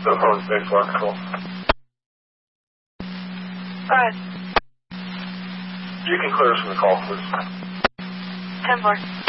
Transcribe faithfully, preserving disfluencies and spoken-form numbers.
The phone's big for control. Go ahead. You can clear us from the call, please. ten four.